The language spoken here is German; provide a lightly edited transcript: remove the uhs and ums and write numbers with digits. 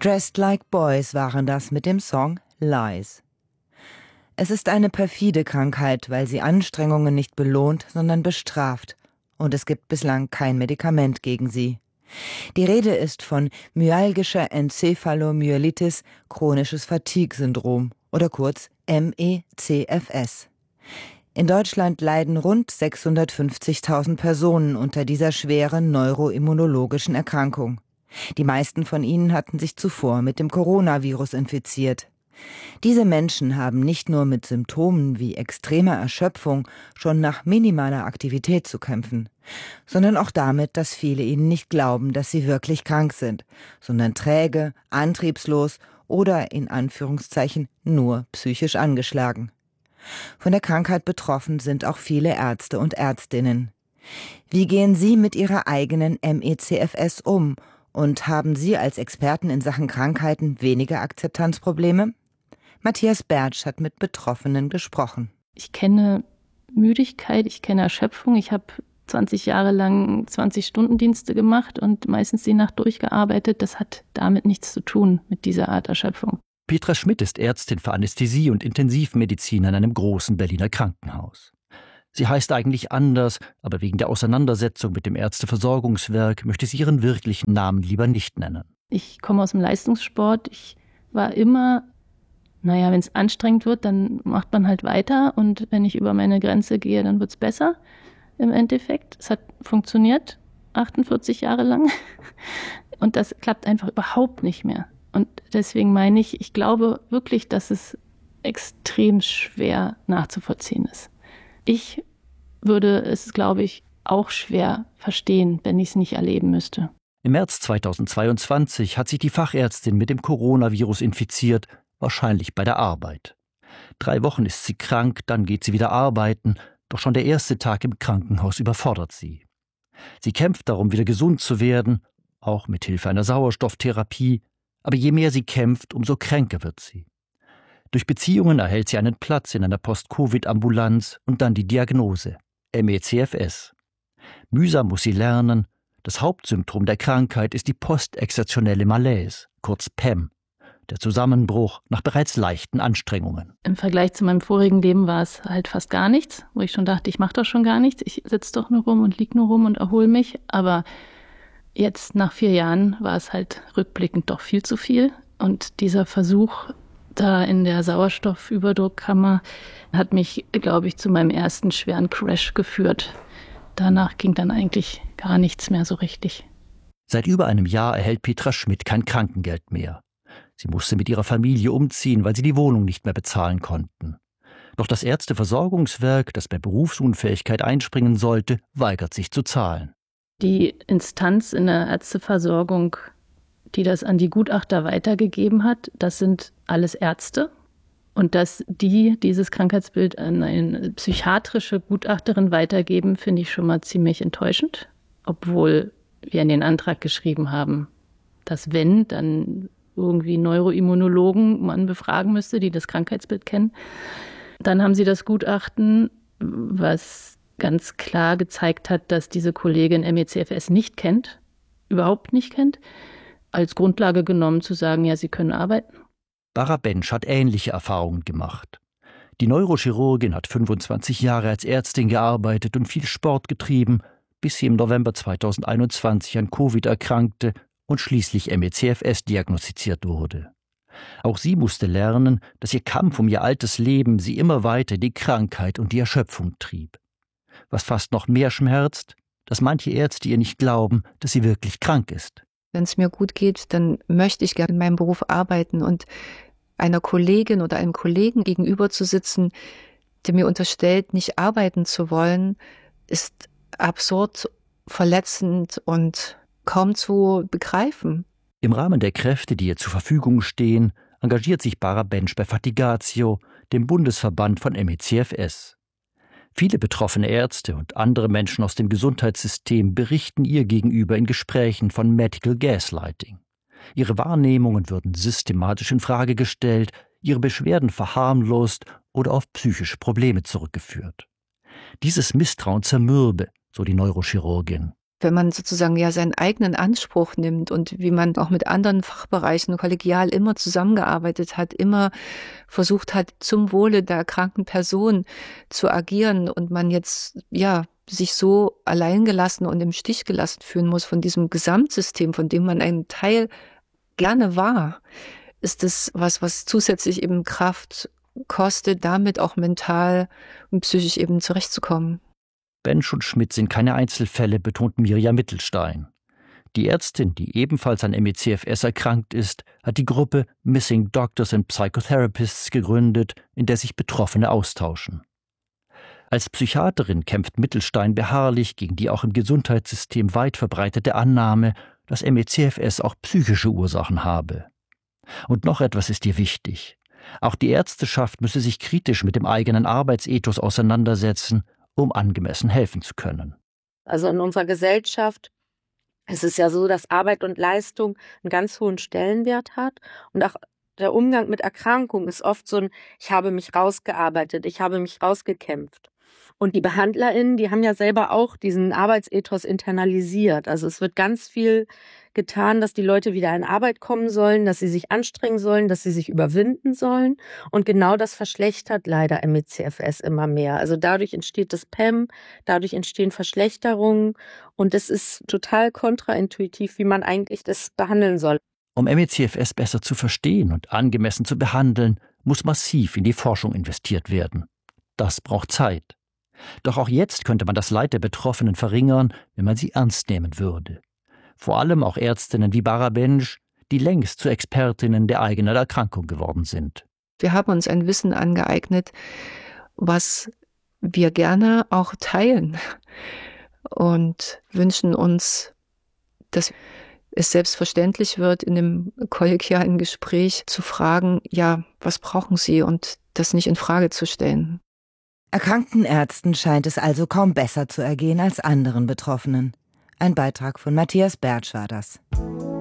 Dressed Like Boys waren das mit dem Song Lies. Es ist eine perfide Krankheit, weil sie Anstrengungen nicht belohnt, sondern bestraft. Und es gibt bislang kein Medikament gegen sie. Die Rede ist von myalgischer Enzephalomyelitis, chronisches Fatigue-Syndrom oder kurz MECFS. In Deutschland leiden rund 650.000 Personen unter dieser schweren neuroimmunologischen Erkrankung. Die meisten von ihnen hatten sich zuvor mit dem Coronavirus infiziert. Diese Menschen haben nicht nur mit Symptomen wie extremer Erschöpfung schon nach minimaler Aktivität zu kämpfen, sondern auch damit, dass viele ihnen nicht glauben, dass sie wirklich krank sind, sondern träge, antriebslos oder in Anführungszeichen nur psychisch angeschlagen. Von der Krankheit betroffen sind auch viele Ärzte und Ärztinnen. Wie gehen Sie mit Ihrer eigenen MECFS um? Und haben Sie als Experten in Sachen Krankheiten weniger Akzeptanzprobleme? Matthias Bertsch hat mit Betroffenen gesprochen. Ich kenne Müdigkeit, ich kenne Erschöpfung. Ich habe 20 Jahre lang 20-Stunden-Dienste gemacht und meistens die Nacht durchgearbeitet. Das hat damit nichts zu tun, mit dieser Art Erschöpfung. Petra Schmidt ist Ärztin für Anästhesie und Intensivmedizin an einem großen Berliner Krankenhaus. Sie heißt eigentlich anders, aber wegen der Auseinandersetzung mit dem Ärzteversorgungswerk möchte sie ihren wirklichen Namen lieber nicht nennen. Ich komme aus dem Leistungssport. Ich war immer, wenn es anstrengend wird, dann macht man halt weiter. Und wenn ich über meine Grenze gehe, dann wird es besser im Endeffekt. Es hat funktioniert, 48 Jahre lang. Und das klappt einfach überhaupt nicht mehr. Und deswegen meine ich glaube wirklich, dass es extrem schwer nachzuvollziehen ist. Ich würde es, glaube ich, auch schwer verstehen, wenn ich es nicht erleben müsste. Im März 2022 hat sich die Fachärztin mit dem Coronavirus infiziert, wahrscheinlich bei der Arbeit. 3 Wochen ist sie krank, dann geht sie wieder arbeiten, doch schon der erste Tag im Krankenhaus überfordert sie. Sie kämpft darum, wieder gesund zu werden, auch mit Hilfe einer Sauerstofftherapie, aber je mehr sie kämpft, umso kränker wird sie. Durch Beziehungen erhält sie einen Platz in einer Post-Covid-Ambulanz und dann die Diagnose MECFS. Mühsam muss sie lernen, das Hauptsymptom der Krankheit ist die postexertionelle Malaise, kurz PEM, der Zusammenbruch nach bereits leichten Anstrengungen. Im Vergleich zu meinem vorigen Leben war es halt fast gar nichts, wo ich schon dachte, ich mache doch schon gar nichts, ich sitze doch nur rum und liege nur rum und erhole mich. Aber jetzt nach 4 Jahren war es halt rückblickend doch viel zu viel. Und dieser Versuch da in der Sauerstoffüberdruckkammer hat mich, glaube ich, zu meinem ersten schweren Crash geführt. Danach ging dann eigentlich gar nichts mehr so richtig. Seit über einem Jahr erhält Petra Schmidt kein Krankengeld mehr. Sie musste mit ihrer Familie umziehen, weil sie die Wohnung nicht mehr bezahlen konnten. Doch das Ärzteversorgungswerk, das bei Berufsunfähigkeit einspringen sollte, weigert sich zu zahlen. Die Instanz in der Ärzteversorgung, die das an die Gutachter weitergegeben hat, das sind alles Ärzte. Und dass die dieses Krankheitsbild an eine psychiatrische Gutachterin weitergeben, finde ich schon mal ziemlich enttäuschend. Obwohl wir in den Antrag geschrieben haben, dass wenn, dann irgendwie Neuroimmunologen man befragen müsste, die das Krankheitsbild kennen. Dann haben sie das Gutachten, was ganz klar gezeigt hat, dass diese Kollegin MECFS nicht kennt, überhaupt nicht kennt, als Grundlage genommen zu sagen, ja, sie können arbeiten. Bara Bensch hat ähnliche Erfahrungen gemacht. Die Neurochirurgin hat 25 Jahre als Ärztin gearbeitet und viel Sport getrieben, bis sie im November 2021 an Covid erkrankte und schließlich MECFS diagnostiziert wurde. Auch sie musste lernen, dass ihr Kampf um ihr altes Leben sie immer weiter in die Krankheit und die Erschöpfung trieb. Was fast noch mehr schmerzt, dass manche Ärzte ihr nicht glauben, dass sie wirklich krank ist. Wenn es mir gut geht, dann möchte ich gerne in meinem Beruf arbeiten und einer Kollegin oder einem Kollegen gegenüber zu sitzen, der mir unterstellt, nicht arbeiten zu wollen, ist absurd, verletzend und kaum zu begreifen. Im Rahmen der Kräfte, die ihr zur Verfügung stehen, engagiert sich Bara Bensch bei Fatigatio, dem Bundesverband von MECFS. Viele betroffene Ärzte und andere Menschen aus dem Gesundheitssystem berichten ihr gegenüber in Gesprächen von Medical Gaslighting. Ihre Wahrnehmungen würden systematisch in Frage gestellt, ihre Beschwerden verharmlost oder auf psychische Probleme zurückgeführt. Dieses Misstrauen zermürbe, so die Neurochirurgin. wenn man sozusagen ja seinen eigenen Anspruch nimmt und wie man auch mit anderen Fachbereichen kollegial immer zusammengearbeitet hat, immer versucht hat, zum Wohle der erkrankten Person zu agieren und man jetzt ja sich so alleingelassen und im Stich gelassen fühlen muss von diesem Gesamtsystem, von dem man ein Teil gerne war, ist es was zusätzlich eben Kraft kostet, damit auch mental und psychisch eben zurechtzukommen. Bensch und Schmidt sind keine Einzelfälle, betont Mirjam Mittelstein. Die Ärztin, die ebenfalls an ME/CFS erkrankt ist, hat die Gruppe Missing Doctors and Psychotherapists gegründet, in der sich Betroffene austauschen. Als Psychiaterin kämpft Mittelstein beharrlich gegen die auch im Gesundheitssystem weit verbreitete Annahme, dass ME/CFS auch psychische Ursachen habe. Und noch etwas ist ihr wichtig. Auch die Ärzteschaft müsse sich kritisch mit dem eigenen Arbeitsethos auseinandersetzen, um angemessen helfen zu können. Also in unserer Gesellschaft ist es ja so, dass Arbeit und Leistung einen ganz hohen Stellenwert hat. Und auch der Umgang mit Erkrankungen ist oft so ein, ich habe mich rausgearbeitet, ich habe mich rausgekämpft. Und die BehandlerInnen, die haben ja selber auch diesen Arbeitsethos internalisiert. Also es wird ganz viel getan, dass die Leute wieder in Arbeit kommen sollen, dass sie sich anstrengen sollen, dass sie sich überwinden sollen. Und genau das verschlechtert leider ME/CFS immer mehr. Also dadurch entsteht das PEM, dadurch entstehen Verschlechterungen. Und es ist total kontraintuitiv, wie man eigentlich das behandeln soll. Um ME/CFS besser zu verstehen und angemessen zu behandeln, muss massiv in die Forschung investiert werden. Das braucht Zeit. Doch auch jetzt könnte man das Leid der Betroffenen verringern, wenn man sie ernst nehmen würde. Vor allem auch Ärztinnen wie Bara Bensch, die längst zu Expertinnen der eigenen Erkrankung geworden sind. Wir haben uns ein Wissen angeeignet, was wir gerne auch teilen und wünschen uns, dass es selbstverständlich wird, in dem kollegialen Gespräch zu fragen, ja, was brauchen Sie, und das nicht in Frage zu stellen. Erkrankten Ärzten scheint es also kaum besser zu ergehen als anderen Betroffenen. Ein Beitrag von Matthias Bertsch war das.